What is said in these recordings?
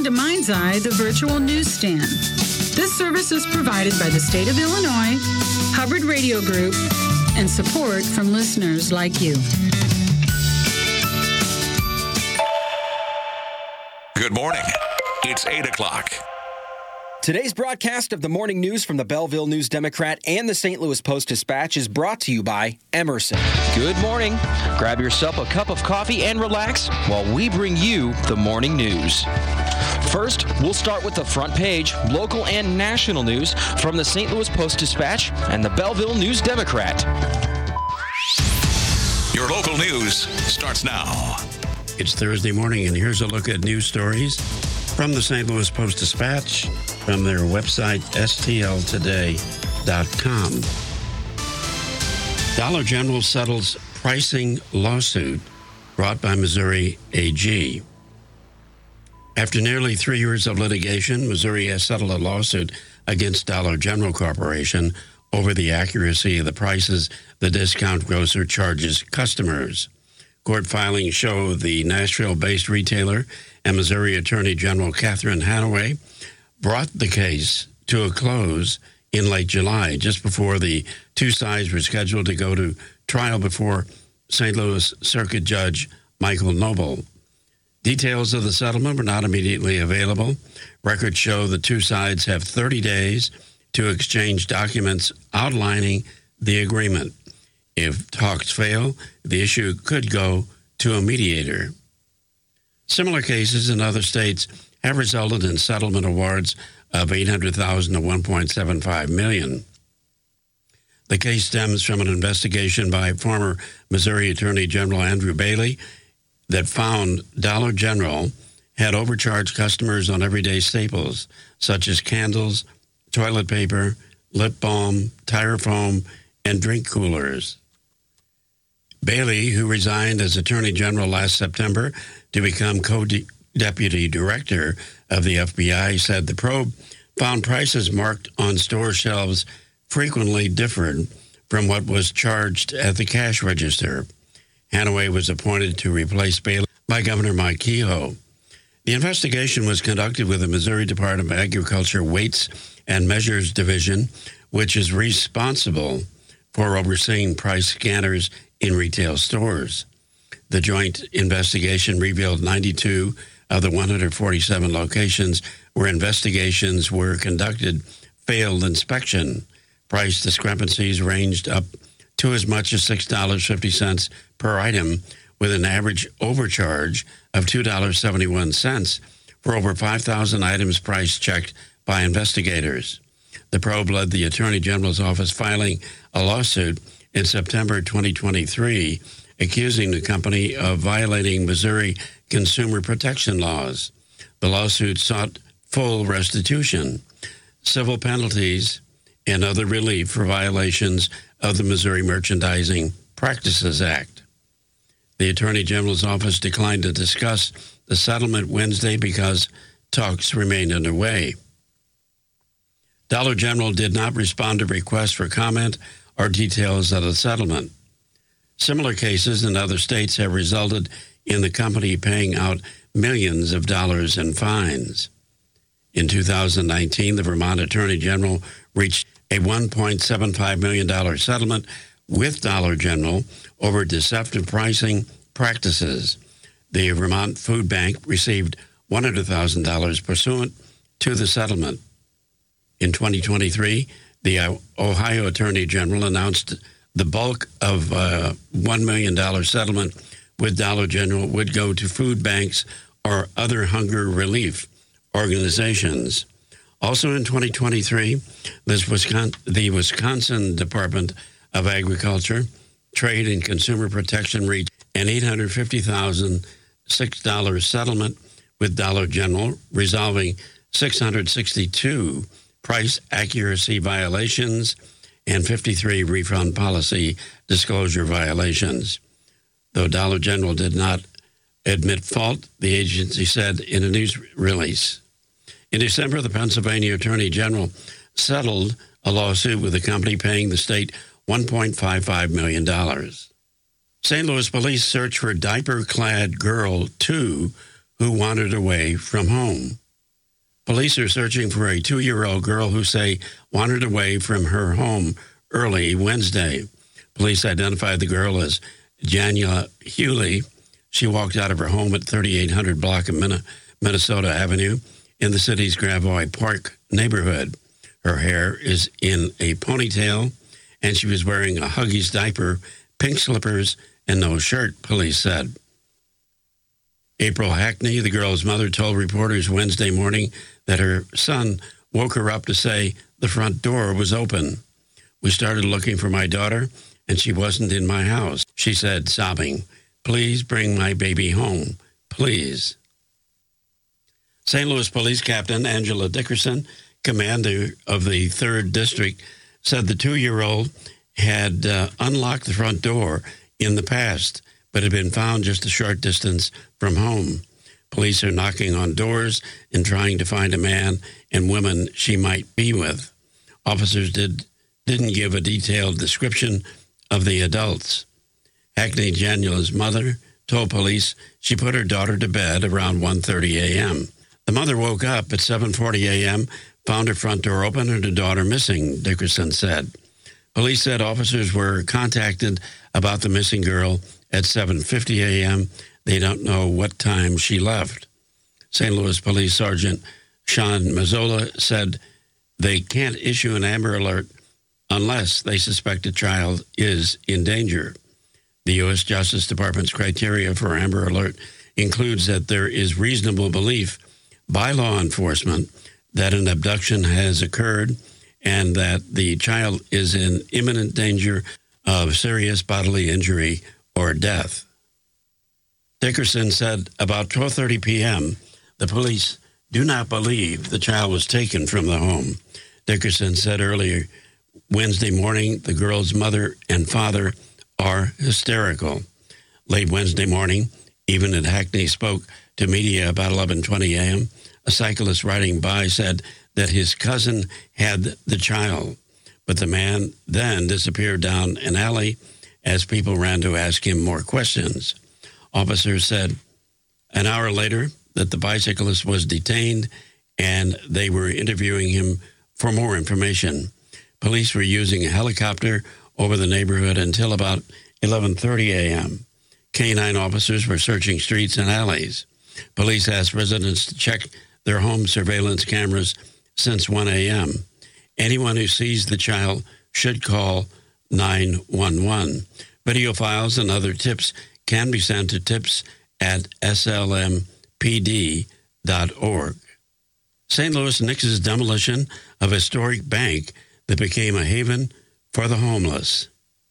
to Mind's Eye, the virtual newsstand. This service is provided by the state of Illinois, Hubbard Radio Group, and support from listeners like you. Good morning. It's 8 o'clock. Today's broadcast of the morning news from the Belleville News-Democrat and the St. Louis Post-Dispatch is brought to you by Emerson. Good morning. Grab yourself a cup of coffee and relax while we bring you the morning news. First, we'll start with the front page, local and national news from the St. Louis Post-Dispatch and the Belleville News-Democrat. Your local news starts now. It's Thursday morning, and here's a look at news stories from the St. Louis Post-Dispatch from their website, stltoday.com. Dollar General settles pricing lawsuit brought by Missouri AG. After nearly 3 years of litigation, Missouri has settled a lawsuit against Dollar General Corporation over the accuracy of the prices the discount grocer charges customers. Court filings show the Nashville-based retailer and Missouri Attorney General Catherine Hanaway brought the case to a close in late July, just before the two sides were scheduled to go to trial before St. Louis Circuit Judge Michael Noble. Details of the settlement were not immediately available. Records show the two sides have 30 days to exchange documents outlining the agreement. If talks fail, the issue could go to a mediator. Similar cases in other states have resulted in settlement awards of $800,000 to $1.75 million. The case stems from an investigation by former Missouri Attorney General Andrew Bailey that found Dollar General had overcharged customers on everyday staples such as candles, toilet paper, lip balm, tire foam, and drink coolers. Bailey, who resigned as Attorney General last September to become co-deputy director of the FBI, said the probe found prices marked on store shelves frequently differed from what was charged at the cash register. Hanaway was appointed to replace Bailey by Governor Mike Kehoe. The investigation was conducted with the Missouri Department of Agriculture Weights and Measures Division, which is responsible for overseeing price scanners in retail stores. The joint investigation revealed 92 of the 147 locations where investigations were conducted failed inspection. Price discrepancies ranged up to as much as $6.50 per item, with an average overcharge of $2.71 for over 5,000 items price checked by investigators. The probe led the Attorney General's office filing a lawsuit in September 2023, accusing the company of violating Missouri consumer protection laws. The lawsuit sought full restitution, civil penalties, and other relief for violations of the Missouri Merchandising Practices Act. The Attorney General's office declined to discuss the settlement Wednesday because talks remained underway. Dollar General did not respond to requests for comment or details of the settlement. Similar cases in other states have resulted in the company paying out millions of dollars in fines. In 2019, the Vermont Attorney General reached a $1.75 million settlement with Dollar General over deceptive pricing practices. The Vermont Food Bank received $100,000 pursuant to the settlement. In 2023, the Ohio Attorney General announced the bulk of a $1 million settlement with Dollar General would go to food banks or other hunger relief organizations. Also in 2023, the Wisconsin Department of Agriculture, Trade and Consumer Protection reached an $850,006 settlement with Dollar General, resolving 662 price accuracy violations and 53 refund policy disclosure violations. Though Dollar General did not admit fault, the agency said in a news release. In December, the Pennsylvania Attorney General settled a lawsuit with the company, paying the state $1.55 million. St. Louis police search for diaper-clad girl 2 who wandered away from home. Police are searching for a 2-year-old girl who say wandered away from her home early Wednesday. Police identified the girl as Jania Hewley. She walked out of her home at 3800 block of Minnesota Avenue in the city's Gravois Park neighborhood. Her hair is in a ponytail, and she was wearing a Huggies diaper, pink slippers, and no shirt, police said. April Hackney, the girl's mother, told reporters Wednesday morning that her son woke her up to say the front door was open. We started looking for my daughter, and she wasn't in my house, she said, sobbing. Please bring my baby home, please. St. Louis Police Captain Angela Dickerson, commander of the 3rd District, said the 2-year-old had unlocked the front door in the past, but had been found just a short distance from home. Police are knocking on doors and trying to find a man and woman she might be with. Officers didn't give a detailed description of the adults. Hackney Janila's mother told police she put her daughter to bed around 1:30 a.m. The mother woke up at 7:40 a.m., found her front door open and her daughter missing, Dickerson said. Police said officers were contacted about the missing girl at 7:50 a.m. They don't know what time she left. St. Louis Police Sergeant Sean Mazzola said they can't issue an Amber Alert unless they suspect a child is in danger. The U.S. Justice Department's criteria for Amber Alert includes that there is reasonable belief by law enforcement that an abduction has occurred and that the child is in imminent danger of serious bodily injury or death. Dickerson said about 12:30 p.m., the police do not believe the child was taken from the home. Dickerson said earlier Wednesday morning the girl's mother and father are hysterical. Late Wednesday morning, even as Hackney spoke to media about 11:20 a.m., a cyclist riding by said that his cousin had the child, but the man then disappeared down an alley as people ran to ask him more questions. Officers said an hour later that the bicyclist was detained and they were interviewing him for more information. Police were using a helicopter over the neighborhood until about 11:30 a.m. Canine officers were searching streets and alleys. Police asked residents to check their home surveillance cameras since 1 a.m. Anyone who sees the child should call 911. Video files and other tips can be sent to tips@slmpd.org. St. Louis nixes demolition of a historic bank that became a haven for the homeless.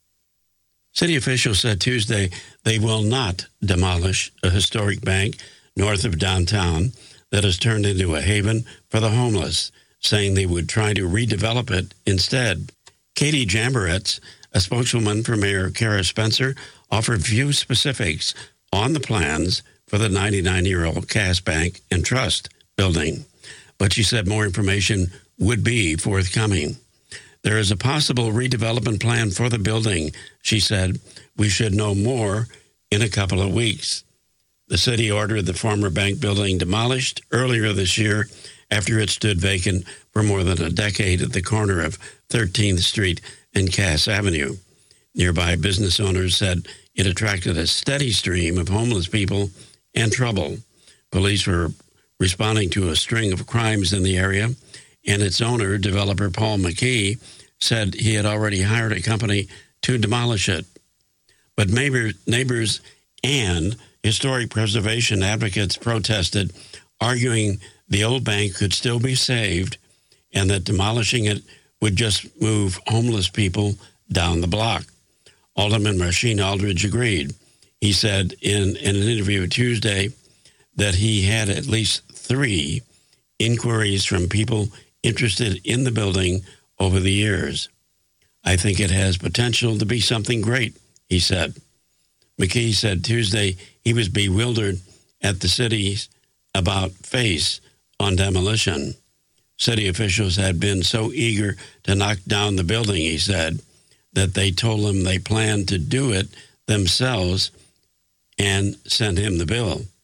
City officials said Tuesday they will not demolish a historic bank north of downtown that has turned into a haven for the homeless, saying they would try to redevelop it instead. Katie Jamberetz, a spokeswoman for Mayor Kara Spencer, offered few specifics on the plans for the 99-year-old Cass Bank and Trust building, but she said more information would be forthcoming. There is a possible redevelopment plan for the building, she said. We should know more in a couple of weeks. The city ordered the former bank building demolished earlier this year after it stood vacant for more than a decade at the corner of 13th Street and Cass Avenue. Nearby business owners said it attracted a steady stream of homeless people and trouble. Police were responding to a string of crimes in the area, and its owner, developer Paul McKee, said he had already hired a company to demolish it. But neighbors and historic preservation advocates protested, arguing the old bank could still be saved and that demolishing it would just move homeless people down the block. Alderman Rasheen Aldridge agreed. He said in an interview Tuesday that he had at least 3 inquiries from people interested in the building over the years. I think it has potential to be something great, he said. McKee said Tuesday he was bewildered at the city's about-face on demolition. City officials had been so eager to knock down the building, he said, that they told him they planned to do it themselves and sent him the bill.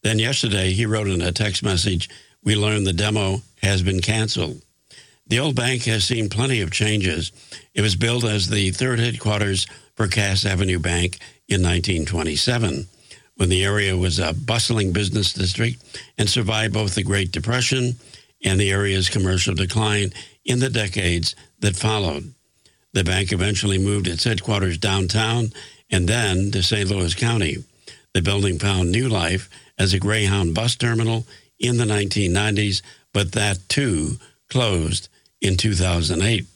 Then yesterday, he wrote in a text message, "We learned the demo has been canceled." The old bank has seen plenty of changes. It was built as the third headquarters for Cass Avenue Bank in 1927, when the area was a bustling business district and survived both the Great Depression and the area's commercial decline in the decades that followed. The bank eventually moved its headquarters downtown and then to St. Louis County. The building found new life as a Greyhound bus terminal in the 1990s, but that too closed in 2008.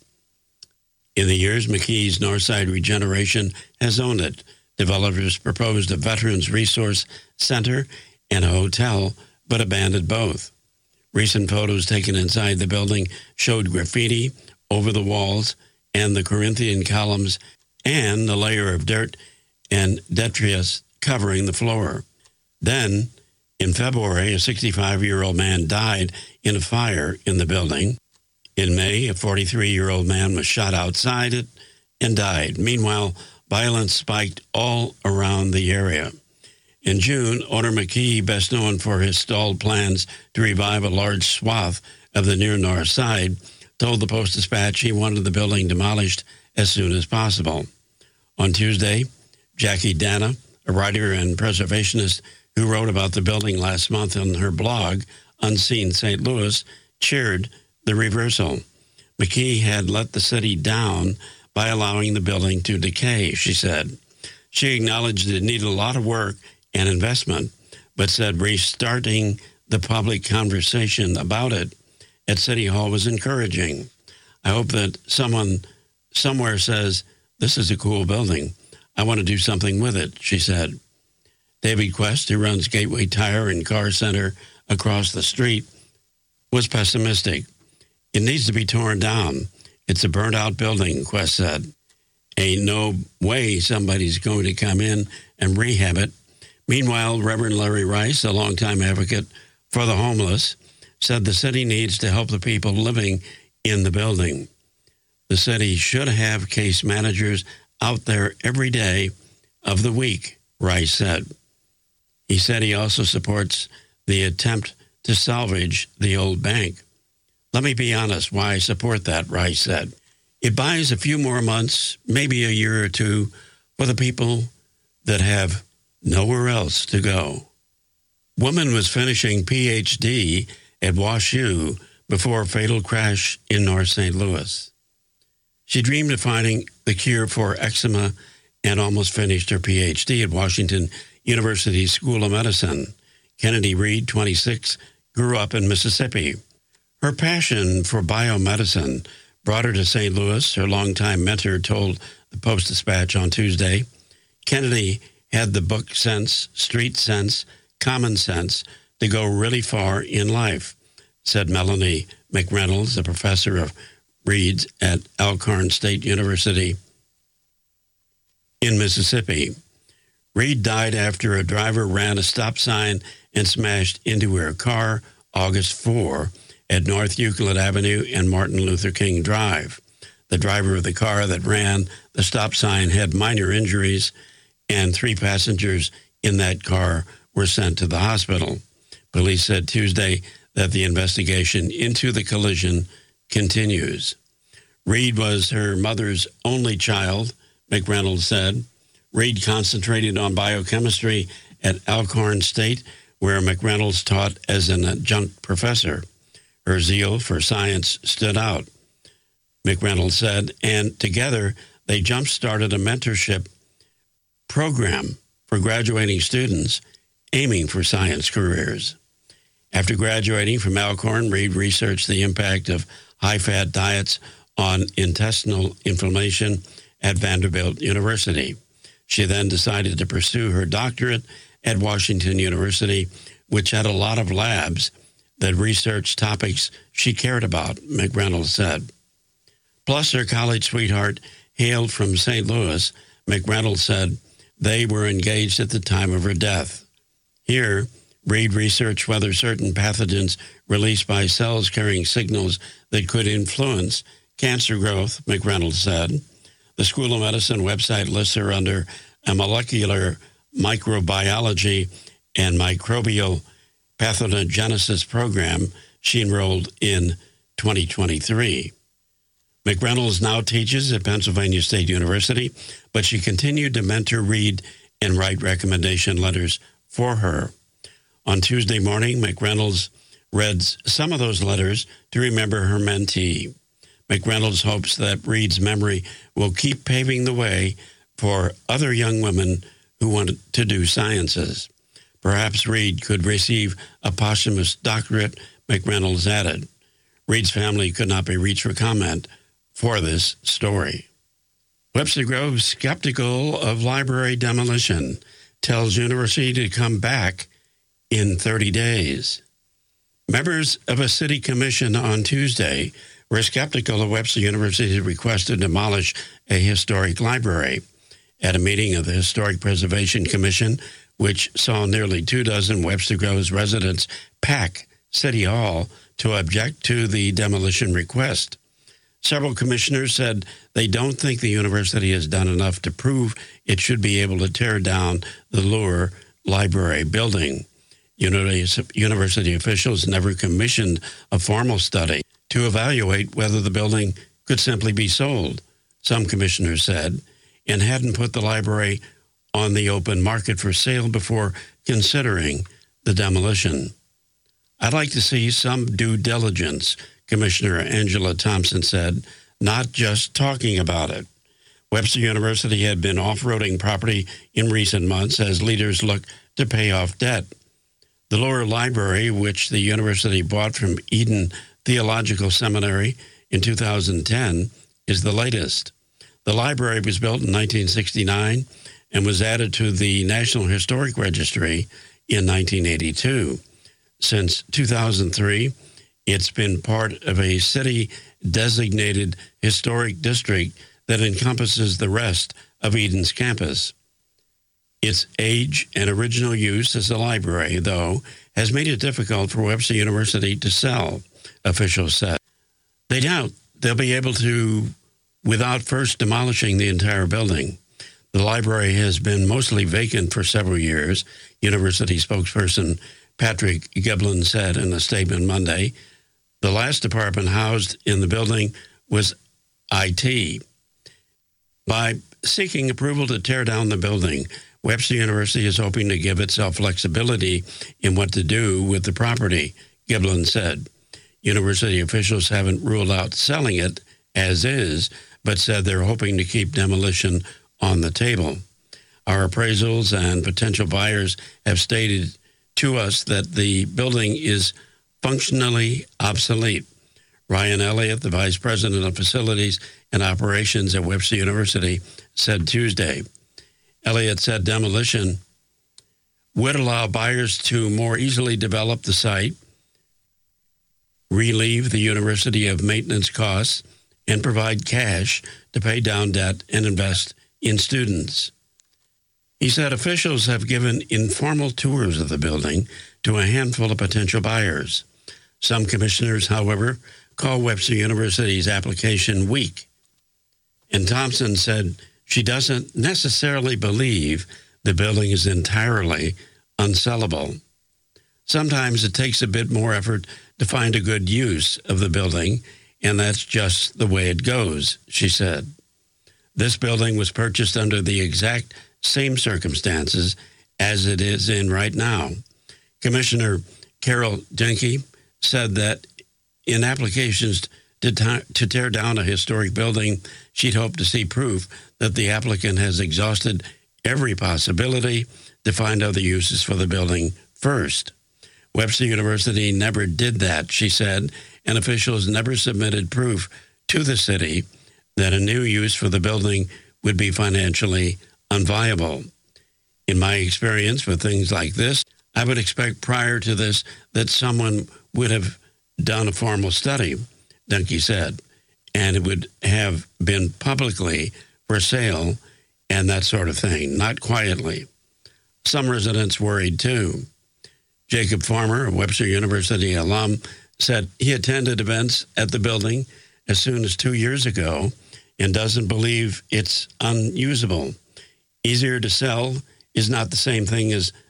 In the years, McKee's Northside Regeneration has owned it. Developers proposed a Veterans Resource Center and a hotel, but abandoned both. Recent photos taken inside the building showed graffiti over the walls and the Corinthian columns and the layer of dirt and detritus covering the floor. Then, in February, a 65-year-old man died in a fire in the building. In May, a 43-year-old man was shot outside it and died. Meanwhile, violence spiked all around the area. In June, owner McKee, best known for his stalled plans to revive a large swath of the near North Side, told the Post-Dispatch he wanted the building demolished as soon as possible. On Tuesday, Jackie Dana, a writer and preservationist who wrote about the building last month on her blog, Unseen St. Louis, cheered the reversal. McKee had let the city down by allowing the building to decay, she said. She acknowledged it needed a lot of work and investment, but said restarting the public conversation about it at City Hall was encouraging. I hope that someone somewhere says, "This is a cool building. I want to do something with it," she said. David Quest, who runs Gateway Tire and Car Center across the street, was pessimistic. "It needs to be torn down. It's a burnt-out building," Quest said. "Ain't no way somebody's going to come in and rehab it." Meanwhile, Reverend Larry Rice, a longtime advocate for the homeless, said the city needs to help the people living in the building. The city should have case managers out there every day of the week, Rice said. He said he also supports the attempt to salvage the old bank. "Let me be honest why I support that," Rice said. "It buys a few more months, maybe a year or two, for the people that have nowhere else to go." Woman was finishing PhD at WashU before a fatal crash in North St. Louis. She dreamed of finding the cure for eczema and almost finished her PhD at Washington University School of Medicine. Kennedy Reed, 26, grew up in Mississippi. Her passion for biomedicine brought her to St. Louis, her longtime mentor told the Post-Dispatch on Tuesday. Kennedy had the book sense, street sense, common sense to go really far in life, said Melanie McReynolds, a professor of Reed's at Alcorn State University in Mississippi. Reed died after a driver ran a stop sign and smashed into her car August 4 at North Euclid Avenue and Martin Luther King Drive. The driver of the car that ran the stop sign had minor injuries, and 3 passengers in that car were sent to the hospital. Police said Tuesday that the investigation into the collision continues. Reed was her mother's only child, McReynolds said. Reed concentrated on biochemistry at Alcorn State, where McReynolds taught as an adjunct professor. Her zeal for science stood out, McReynolds said, and together they jump-started a mentorship program for graduating students aiming for science careers. After graduating from Alcorn, Reed researched the impact of high-fat diets on intestinal inflammation at Vanderbilt University. She then decided to pursue her doctorate at Washington University, which had a lot of labs that researched topics she cared about, McReynolds said. Plus, her college sweetheart hailed from St. Louis. McReynolds said they were engaged at the time of her death. Here, Reed researched whether certain pathogens released by cells carrying signals that could influence cancer growth, McReynolds said. The School of Medicine website lists her under a molecular microbiology and microbial pathogenesis program she enrolled in 2023. McReynolds now teaches at Pennsylvania State University, but she continued to mentor, read, and write recommendation letters for her. On Tuesday morning, McReynolds read some of those letters to remember her mentee. McReynolds hopes that Reed's memory will keep paving the way for other young women who want to do sciences. Perhaps Reed could receive a posthumous doctorate, McReynolds added. Reed's family could not be reached for comment for this story. Webster Groves, skeptical of library demolition, tells university to come back in 30 days. Members of a city commission on Tuesday were skeptical of Webster University's request to demolish a historic library. At a meeting of the Historic Preservation Commission, which saw nearly 24 Webster Groves residents pack City Hall to object to the demolition request. Several commissioners said they don't think the university has done enough to prove it should be able to tear down the Lohr Library building. University officials never commissioned a formal study to evaluate whether the building could simply be sold, some commissioners said, and hadn't put the library on the open market for sale before considering the demolition. I'd like to see some due diligence, Commissioner Angela Thompson said, not just talking about it. Webster University had been off-roading property in recent months as leaders look to pay off debt. The Lohr Library, which the university bought from Eden Theological Seminary in 2010, is the latest. The library was built in 1969 and was added to the National Historic Registry in 1982. Since 2003, it's been part of a city-designated historic district that encompasses the rest of Eden's campus. Its age and original use as a library, though, has made it difficult for Webster University to sell, officials said. They doubt they'll be able to without first demolishing the entire building. The library has been mostly vacant for several years, university spokesperson Patrick Giblin said in a statement Monday. The last department housed in the building was IT. By seeking approval to tear down the building, Webster University is hoping to give itself flexibility in what to do with the property, Giblin said. University officials haven't ruled out selling it as is, but said they're hoping to keep demolition on the table. Our appraisals and potential buyers have stated to us that the building is functionally obsolete. Ryan Elliott, the vice president of facilities and operations at Webster University, said Tuesday. Elliott said demolition would allow buyers to more easily develop the site, relieve the university of maintenance costs, and provide cash to pay down debt and invest in students. He said officials have given informal tours of the building to a handful of potential buyers. Some commissioners, however, call Webster University's application weak. And Thompson said she doesn't necessarily believe the building is entirely unsellable. Sometimes it takes a bit more effort to find a good use of the building, and that's just the way it goes, she said. This building was purchased under the exact same circumstances as it is in right now. Commissioner Carol Denke said that in applications to tear down a historic building, she'd hope to see proof that the applicant has exhausted every possibility to find other uses for the building first. Webster University never did that, she said, and officials never submitted proof to the city that a new use for the building would be financially unviable. In my experience with things like this, I would expect prior to this that someone would have done a formal study, Denke said, and it would have been publicly for sale and that sort of thing, not quietly. Some residents worried too. Jacob Farmer, a Webster University alum, said he attended events at the building as soon as 2 years ago and doesn't believe it's unusable. Easier to sell is not the same thing as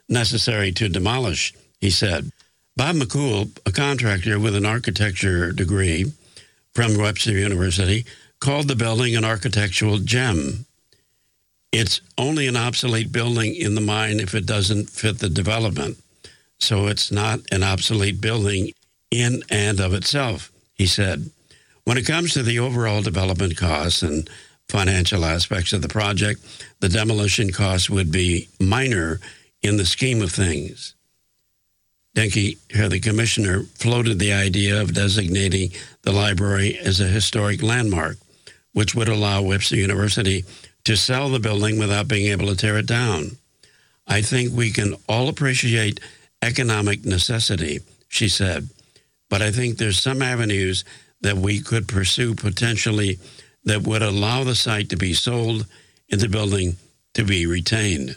necessary to demolish, he said. Bob McCool, a contractor with an architecture degree from Webster University, called the building an architectural gem. It's only an obsolete building in the mine if it doesn't fit the development. So it's not an obsolete building in and of itself, he said. When it comes to the overall development costs and financial aspects of the project, the demolition costs would be minor in the scheme of things. Denke, the commissioner, floated the idea of designating the library as a historic landmark, which would allow Webster University to sell the building without being able to tear it down. I think we can all appreciate economic necessity, she said, but I think there's some avenues that we could pursue potentially that would allow the site to be sold and the building to be retained.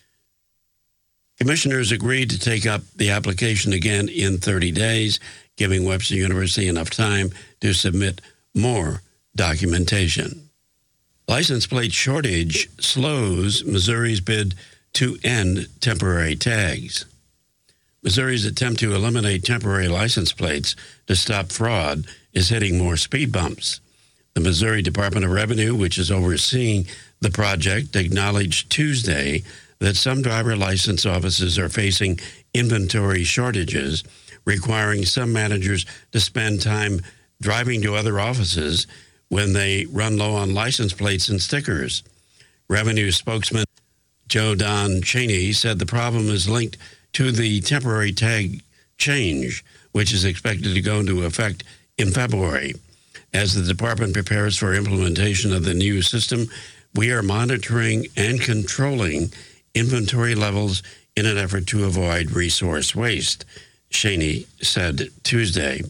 Commissioners agreed to take up the application again in 30 days, giving Webster University enough time to submit more documentation. License plate shortage slows Missouri's bid to end temporary tags. Missouri's attempt to eliminate temporary license plates to stop fraud is hitting more speed bumps. The Missouri Department of Revenue, which is overseeing the project, acknowledged Tuesday that some driver license offices are facing inventory shortages, requiring some managers to spend time driving to other offices when they run low on license plates and stickers. Revenue spokesman Joe Don Cheney said the problem is linked to the temporary tag change, which is expected to go into effect in February. As the department prepares for implementation of the new system, we are monitoring and controlling inventory levels in an effort to avoid resource waste, Cheney said Tuesday.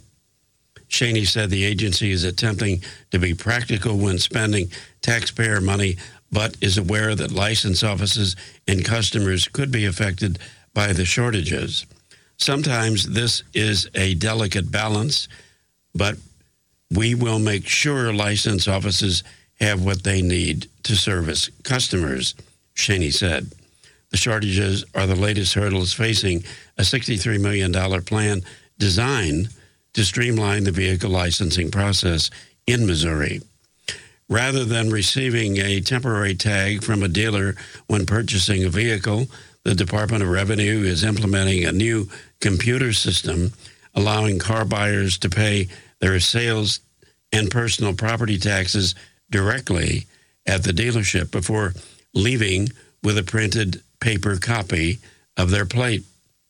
Cheney said the agency is attempting to be practical when spending taxpayer money, but is aware that license offices and customers could be affected by the shortages. Sometimes this is a delicate balance, but we will make sure license offices have what they need to service customers, Cheney said. The shortages are the latest hurdles facing a $63 million plan designed to streamline the vehicle licensing process in Missouri. Rather than receiving a temporary tag from a dealer when purchasing a vehicle, the Department of Revenue is implementing a new computer system allowing car buyers to pay their sales and personal property taxes directly at the dealership before leaving with a printed paper copy of their plate.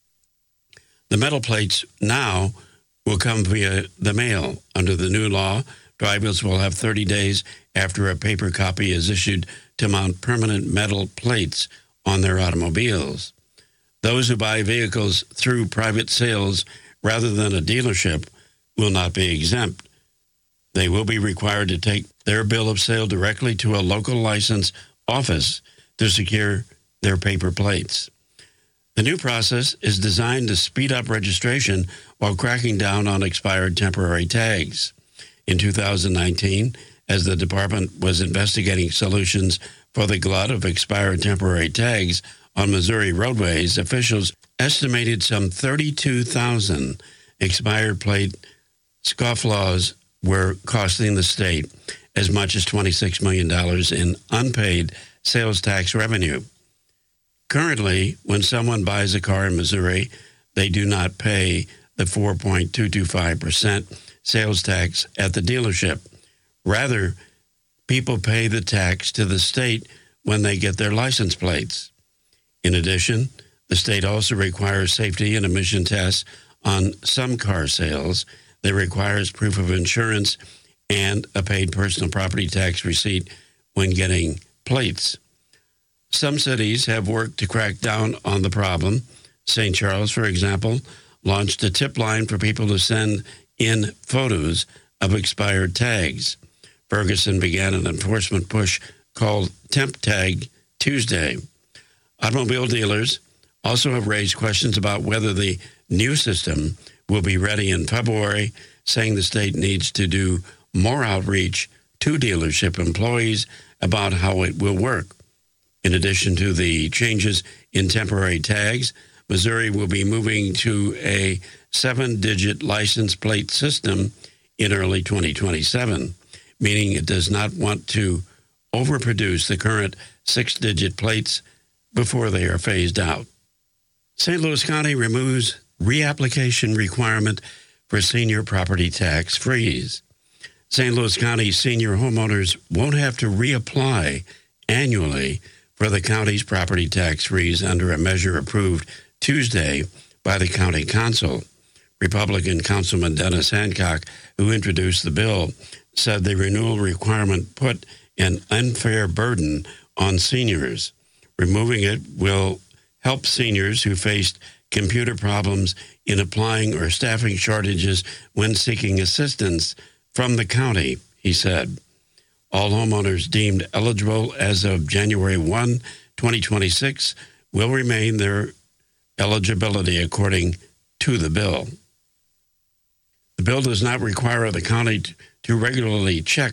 The metal plates now will come via the mail. Under the new law, drivers will have 30 days after a paper copy is issued to mount permanent metal plates on their automobiles. Those who buy vehicles through private sales rather than a dealership will not be exempt. They will be required to take their bill of sale directly to a local license office to secure their paper plates. The new process is designed to speed up registration while cracking down on expired temporary tags. In 2019, as the department was investigating solutions for the glut of expired temporary tags on Missouri roadways, officials estimated some 32,000 expired plate scofflaws were costing the state as much as $26 million in unpaid sales tax revenue. Currently, when someone buys a car in Missouri, they do not pay the 4.225% sales tax at the dealership. Rather, people pay the tax to the state when they get their license plates. In addition, the state also requires safety and emission tests on some car sales. That requires proof of insurance and a paid personal property tax receipt when getting plates. Some cities have worked to crack down on the problem. St. Charles, for example, launched a tip line for people to send in photos of expired tags. Ferguson began an enforcement push called Temp Tag Tuesday. Automobile dealers also have raised questions about whether the new system will be ready in February, saying the state needs to do more outreach to dealership employees about how it will work. In addition to the changes in temporary tags, Missouri will be moving to a 7-digit license plate system in early 2027, meaning it does not want to overproduce the current 6-digit plates before they are phased out. St. Louis County removes reapplication requirement for senior property tax freeze. St. Louis County senior homeowners won't have to reapply annually for the county's property tax freeze under a measure approved Tuesday by the county council. Republican Councilman Dennis Hancock, who introduced the bill, said the renewal requirement put an unfair burden on seniors. Removing it will help seniors who faced computer problems in applying or staffing shortages when seeking assistance from the county, he said. All homeowners deemed eligible as of January 1, 2026 will remain their eligibility according to the bill. The bill does not require the county to regularly check